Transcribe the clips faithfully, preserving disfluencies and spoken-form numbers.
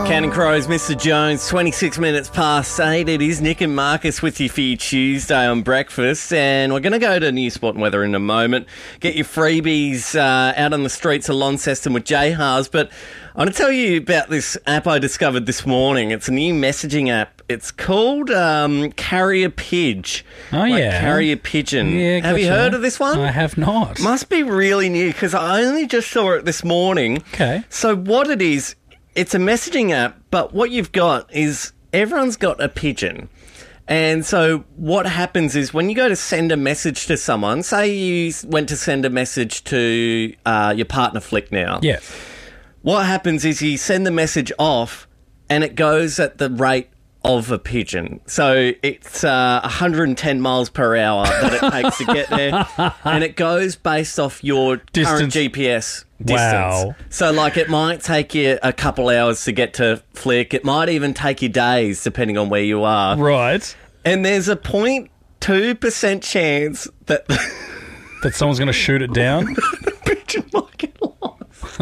Counting Crows, Mister Jones, twenty-six minutes past eight. It is Nick and Marcus with you for your Tuesday on breakfast. And we're going to go to News, Sport and Weather in a moment. Get your freebies uh, out on the streets of Launceston with J Haas. But I want to tell you about this app I discovered this morning. It's a new messaging app. It's called um, Carrier Pidge. Oh, like yeah. Carrier Pigeon. Yeah, have you gotcha. heard of this one? I have not. Must be really new because I only just saw it this morning. Okay. So what it is, it's a messaging app, but what you've got is everyone's got a pigeon. And so what happens is when you go to send a message to someone, say you went to send a message to uh, your partner Flick now. Yeah. What happens is you send the message off and it goes at the rate of a pigeon. So it's uh, one hundred ten miles per hour that it takes to get there. And it goes based off your Distance. current G P S distance. Wow. So like it might take you a couple hours to get to Flick. It might even take you days depending on where you are. Right. And there's a zero point two percent chance that That someone's going to shoot it down? the pigeon might get lost.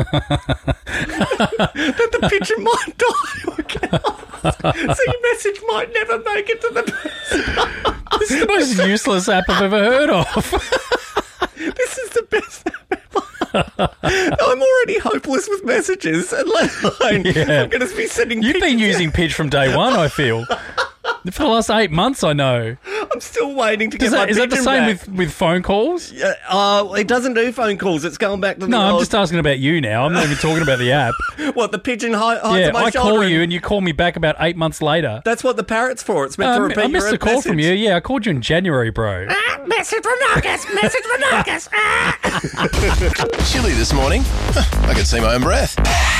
That the pigeon might die or get lost. So your message might never make it to the person. This is the most useless app I've ever heard of. This is the best app ever. I'm already hopeless with messages, and let alone Yeah. I'm going to be sending You've been pigeons using Pidge from day one, I feel. For the last eight months, I know. I'm still waiting to Is get my that, is that pigeon the same back. with, with phone calls? Uh, uh, it doesn't do phone calls. It's going back to the No, I'm old- just asking about you now. I'm not even talking about the app. What, the pigeon hi- hides Yeah, on my I shoulder? call and- you and you call me back about eight months later. That's what the parrot's for. It's meant to Um, repeat I missed your a call message. from you. Yeah, I called you in January, bro. Ah, message from Marcus. Message from Marcus. Ah. Chilly this morning. Huh, I could see my own breath.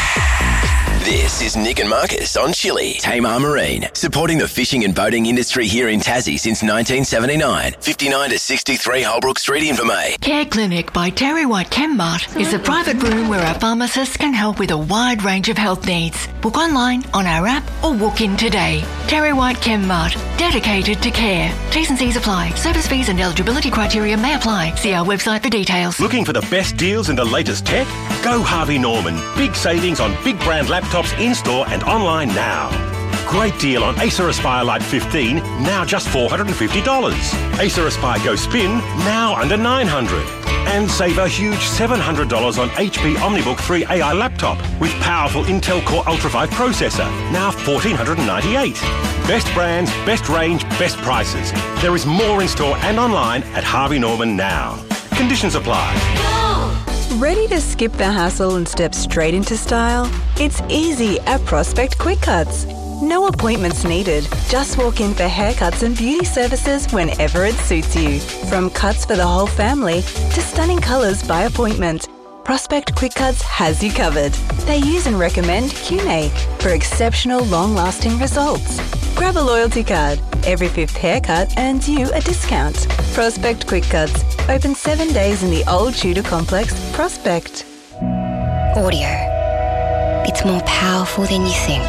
This is Nick and Marcus on Chilly. Tamar Marine, supporting the fishing and boating industry here in Tassie since nineteen seventy-nine. fifty-nine to sixty-three Holbrook Street, Invermay. Care Clinic by Terry White ChemMart is a private room where our pharmacists can help with a wide range of health needs. Book online, on our app, or walk in today. Terry White ChemMart, dedicated to care. T's and C's apply. Service fees and eligibility criteria may apply. See our website for details. Looking for the best deals and the latest tech? Go Harvey Norman. Big savings on big brand laptops in-store and online now. Great deal on Acer Aspire Lite fifteen, now just four hundred fifty dollars. Acer Aspire Go Spin, now under nine hundred dollars. And save a huge seven hundred dollars on H P OmniBook three A I laptop with powerful Intel Core Ultra five processor, now one thousand four hundred ninety-eight dollars. Best brands, best range, best prices. There is more in store and online at Harvey Norman now. Conditions apply. Ready to skip the hassle and step straight into style? It's easy at Prospect Quick Cuts. No appointments needed. Just walk in for haircuts and beauty services whenever it suits you. From cuts for the whole family to stunning colours by appointment, Prospect Quick Cuts has you covered. They use and recommend Q N A for exceptional long-lasting results. Grab a loyalty card. Every fifth haircut earns you a discount. Prospect Quick Cuts. Open seven days in the old Tudor complex, Prospect. Audio. It's more powerful than you think.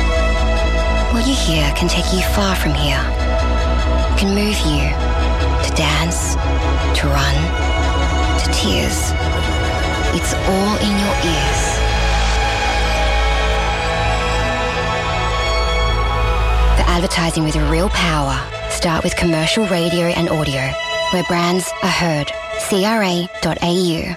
What you hear can take you far from here. It can move you to dance, to run, to tears. It's all in your ears. The advertising with real power. Start with commercial radio and audio, where brands are heard. C R A dot A U.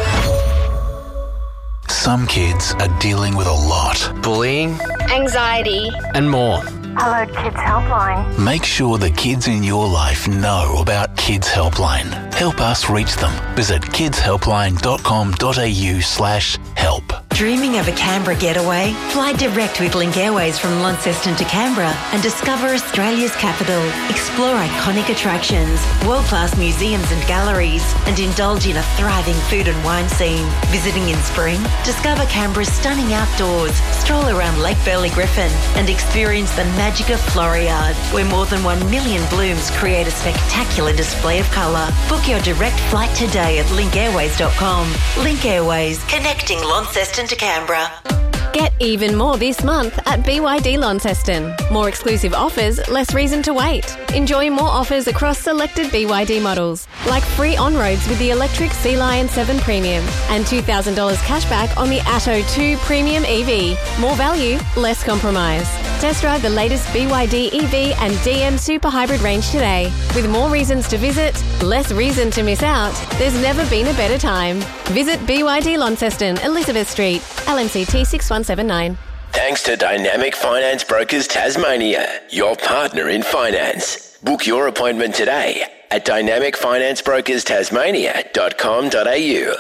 Some kids are dealing with a lot. Bullying anxiety, and more. Hello Kids Helpline. Make sure the kids in your life know about Kids Helpline. Help us reach them. Visit kidshelpline.com.au slash help. Dreaming of a Canberra getaway? Fly direct with Link Airways from Launceston to Canberra and discover Australia's capital. Explore iconic attractions, world-class museums and galleries, and indulge in a thriving food and wine scene. Visiting in spring? Discover Canberra's stunning outdoors, stroll around Lake Burley Griffin, and experience the magic of Floriade, where more than one million blooms create a spectacular display of colour. Book your direct flight today at link airways dot com. Link Airways, connecting Launceston to Canberra. Get even more this month at B Y D Launceston. More exclusive offers, less reason to wait. Enjoy more offers across selected B Y D models, like free on-roads with the electric Sea Lion seven Premium and two thousand dollars cashback on the Atto two Premium E V. More value, less compromise. Test drive the latest B Y D E V and D M Super Hybrid range today. With more reasons to visit, less reason to miss out, there's never been a better time. Visit B Y D Launceston, Elizabeth Street, L M C T six one seven nine. Thanks to Dynamic Finance Brokers Tasmania, your partner in finance. Book your appointment today at dynamic finance brokers tasmania dot com dot a u.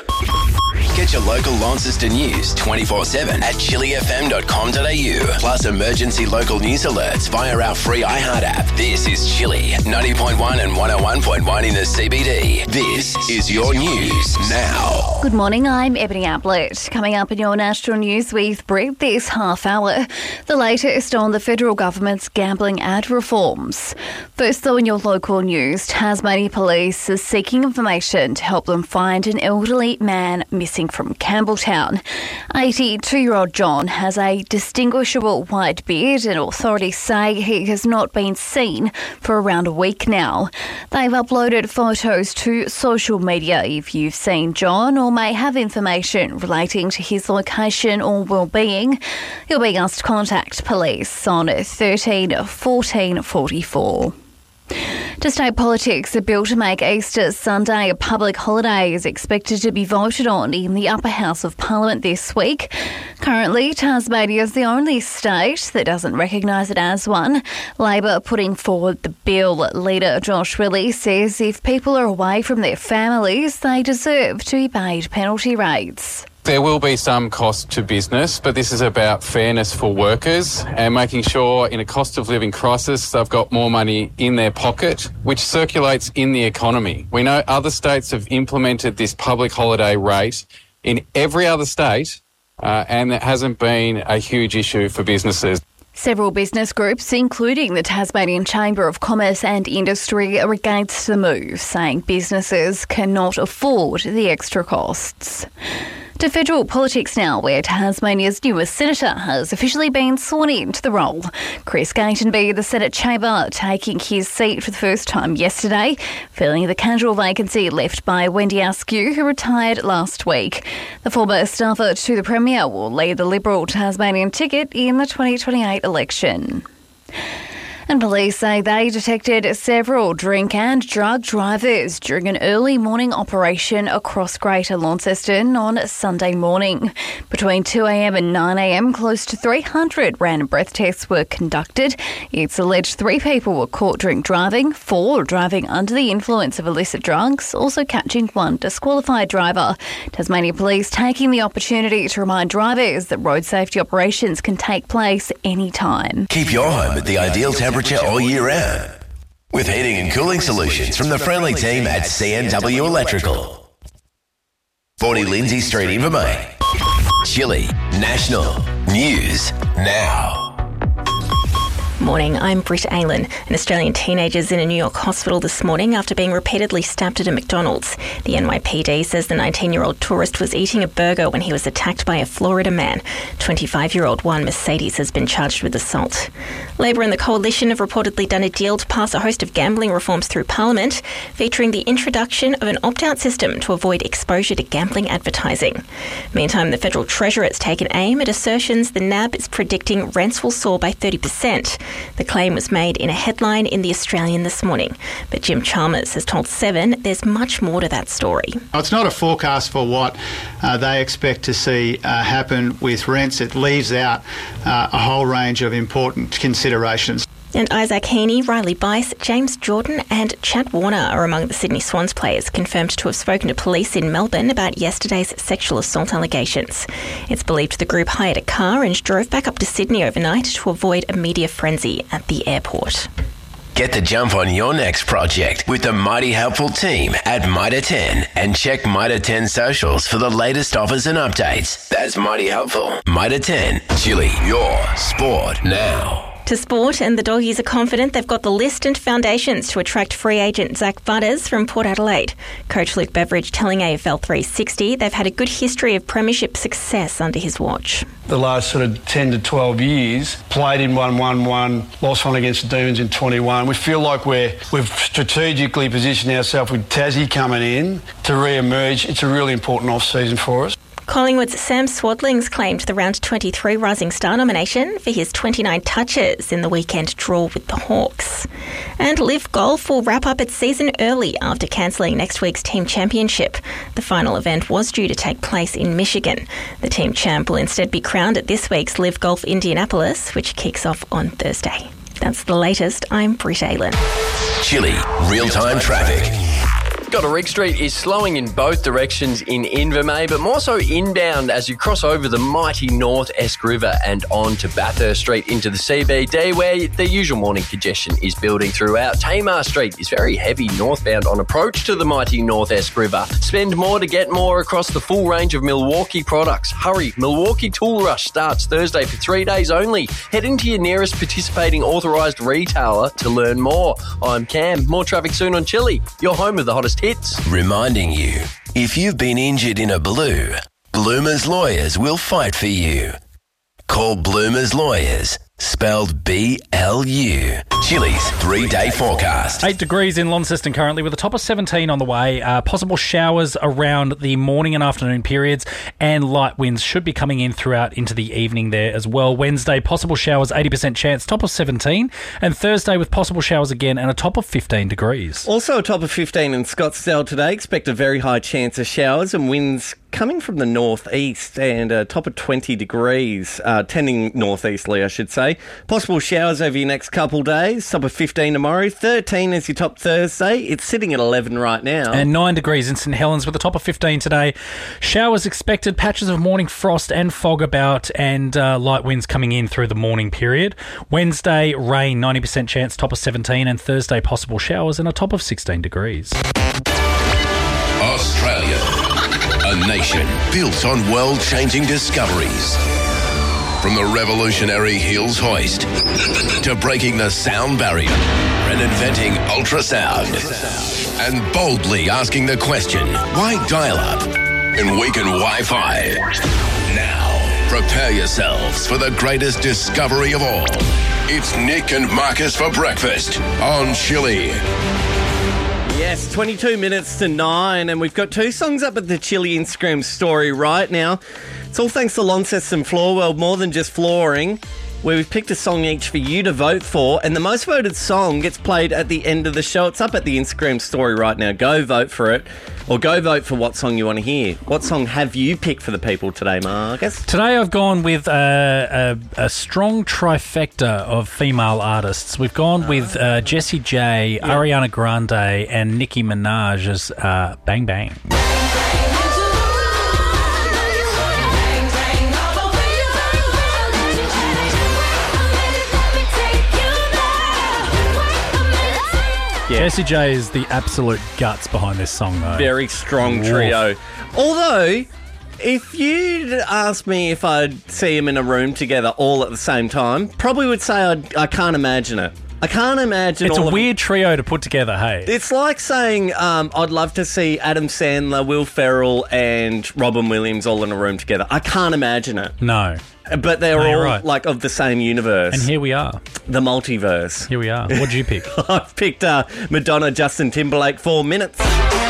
Get your local Launceston news twenty-four seven at chili f m dot com dot a u. Plus emergency local news alerts via our free iHeart app. This is Chili, ninety point one and one oh one point one in the C B D. This is your news now. Good morning, I'm Ebony Ablett. Coming up in your national news with Brett this half hour, the latest on the federal government's gambling ad reforms. First though, in your local news, Tasmania Police is seeking information to help them find an elderly man missing from Campbelltown. eighty-two-year-old John has a distinguishable white beard and authorities say he has not been seen for around a week now. They've uploaded photos to social media. If you've seen John or may have information relating to his location or well-being, you're being asked to contact police on thirteen fourteen forty-four. To state politics, a bill to make Easter Sunday a public holiday is expected to be voted on in the upper house of Parliament this week. Currently, Tasmania is the only state that doesn't recognise it as one. Labor putting forward the bill. Leader Josh Willey says if people are away from their families, they deserve to be paid penalty rates. There will be some cost to business, but this is about fairness for workers and making sure in a cost of living crisis they've got more money in their pocket, which circulates in the economy. We know other states have implemented this public holiday rate in every other state, uh, and it hasn't been a huge issue for businesses. Several business groups, including the Tasmanian Chamber of Commerce and Industry, are against the move, saying businesses cannot afford the extra costs. To federal politics now, where Tasmania's newest senator has officially been sworn into the role. Chris Gatenby, the Senate chamber, taking his seat for the first time yesterday, filling the casual vacancy left by Wendy Askew, who retired last week. The former staffer to the Premier will lead the Liberal Tasmanian ticket in the twenty twenty-eight election. And police say they detected several drink and drug drivers during an early morning operation across Greater Launceston on Sunday morning. Between two a m and nine a m, close to three hundred random breath tests were conducted. It's alleged three people were caught drink driving, four driving under the influence of illicit drugs, also catching one disqualified driver. Tasmania Police taking the opportunity to remind drivers that road safety operations can take place anytime. Keep your home at the ideal temperature all year round with heating and cooling solutions from the friendly team at C N W Electrical. forty Lindsay Street, Invermain. Chili National News Now. Morning, I'm Britt Aylan. An Australian teenager is in a New York hospital this morning after being repeatedly stabbed at a McDonald's. The N Y P D says the nineteen-year-old tourist was eating a burger when he was attacked by a Florida man. twenty-five-year-old Juan Mercedes has been charged with assault. Labor and the Coalition have reportedly done a deal to pass a host of gambling reforms through Parliament, featuring the introduction of an opt-out system to avoid exposure to gambling advertising. Meantime, the Federal Treasurer has taken aim at assertions the N A B is predicting rents will soar by thirty percent. The claim was made in a headline in The Australian this morning. But Jim Chalmers has told Seven there's much more to that story. It's not a forecast for what uh, they expect to see uh, happen with rents. It leaves out uh, a whole range of important considerations. And Isaac Heaney, Riley Bice, James Jordan and Chad Warner are among the Sydney Swans players confirmed to have spoken to police in Melbourne about yesterday's sexual assault allegations. It's believed the group hired a car and drove back up to Sydney overnight to avoid a media frenzy at the airport. Get the jump on your next project with the mighty helpful team at Mitre ten and check Mitre ten socials for the latest offers and updates. That's mighty helpful. Mitre ten, Chili, your sport now. To sport, and the Doggies are confident they've got the list and foundations to attract free agent Zach Butters from Port Adelaide. Coach Luke Beveridge telling A F L three sixty they've had a good history of premiership success under his watch. The last sort of ten to twelve years, played in one one one, lost one against the Demons in twenty-one. We feel like we're, we've strategically positioned ourselves with Tassie coming in to re-emerge. It's a really important off-season for us. Collingwood's Sam Swadlings claimed the round twenty-three Rising Star nomination for his twenty-nine touches in the weekend draw with the Hawks. And Live Golf will wrap up its season early after cancelling next week's team championship. The final event was due to take place in Michigan. The team champ will instead be crowned at this week's Live Golf Indianapolis, which kicks off on Thursday. That's the latest. I'm Britt Aylan. Chilli real-time traffic. Got a Rig Street is slowing in both directions in Invermay, but more so inbound as you cross over the mighty North Esk River and on to Bathurst Street into the C B D, where the usual morning congestion is building throughout. Tamar Street is very heavy northbound on approach to the mighty North Esk River. Spend more to get more across the full range of Milwaukee products. Hurry, Milwaukee Tool Rush starts Thursday for three days only. Head into your nearest participating authorised retailer to learn more. I'm Cam. More traffic soon on Chilli, your home of the hottest hits. Reminding you, if you've been injured in a blue, Bloomer's Lawyers will fight for you. Call Bloomer's Lawyers, spelled B L U. Chilli's three-day forecast. Eight degrees in Launceston currently with a top of seventeen on the way. Uh, possible showers around the morning and afternoon periods, and light winds should be coming in throughout into the evening there as well. Wednesday, possible showers, eighty percent chance, top of seventeen. And Thursday with possible showers again and a top of fifteen degrees. Also a top of fifteen in Scottsdale today. Expect a very high chance of showers and winds coming from the northeast, and a top of twenty degrees, uh, tending northeasterly, I should say. Possible showers over your next couple days. Top of fifteen tomorrow. thirteen is your top Thursday. It's sitting at eleven right now. And nine degrees in St Helens with a top of fifteen today. Showers expected, patches of morning frost and fog about, and uh, light winds coming in through the morning period. Wednesday, rain, ninety percent chance, top of seventeen. And Thursday, possible showers and a top of sixteen degrees. Australia, a nation built on world-changing discoveries. From the revolutionary Hills hoist to breaking the sound barrier and inventing ultrasound, and boldly asking the question, why dial-up and weaken Wi-Fi? Now, prepare yourselves for the greatest discovery of all. It's Nick and Marcus for breakfast on Chilli. Yes, twenty-two minutes to nine, and we've got two songs up at the Chilli Instagram story right now. It's all thanks to Launceston Floor World, more than just flooring, where we've picked a song each for you to vote for, and the most voted song gets played at the end of the show. It's up at the Instagram story right now. Go vote for it, or go vote for what song you want to hear. What song have you picked for the people today, Marcus? Today I've gone with uh, a, a strong trifecta of female artists. We've gone with uh, Jessie J, yeah. Ariana Grande, and Nicki Minaj as uh, Bang Bang. Yeah. Jessie J is the absolute guts behind this song, though. Very strong trio. Oof. Although, if you'd asked me if I'd see them in a room together all at the same time, probably would say I'd, I can't imagine it. I can't imagine It's all a of weird trio to put together, hey? It's like saying um, I'd love to see Adam Sandler, Will Ferrell and Robin Williams all in a room together. I can't imagine it. No. But they're no, all right. like of the same universe. And here we are. The multiverse. Here we are. What'd you pick? I've picked uh, Madonna, Justin Timberlake, Four Minutes.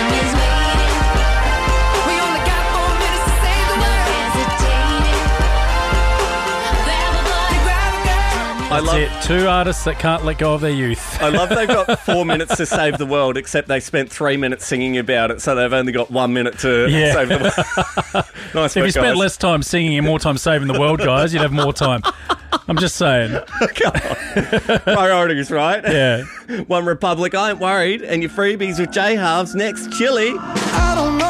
I That's love it. Two artists that can't let go of their youth. I love they've got four minutes to save the world, except they spent three minutes singing about it, so they've only got one minute to yeah. save the world. Nice If work, you spent guys. less time singing and more time saving the world, guys, you'd have more time. I'm just saying. Priorities, right? Yeah. One Republic, I ain't worried, and your freebies with J Halves next. Chilli. I don't know.